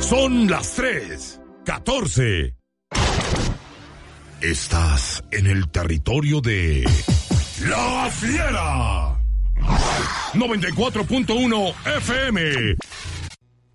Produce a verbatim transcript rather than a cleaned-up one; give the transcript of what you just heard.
Son las tres, catorce. Estás en el territorio de La Fiera. noventa y cuatro punto uno F M.